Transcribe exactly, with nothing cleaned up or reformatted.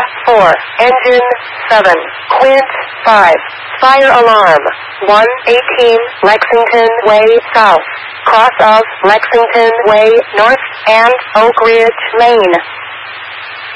four, engine seven, Quint five, fire alarm one eighteen Lexington Way South, cross of Lexington Way North and Oak Ridge Lane.